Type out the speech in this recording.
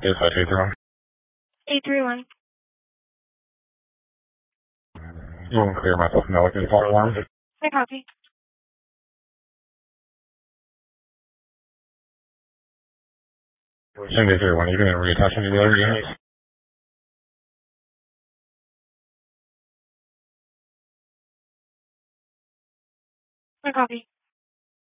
Yes, I take her. 831. You want to clear myself from the fire alarm? I copy. Send it through. When are you going to reattach any of the other units? I copy.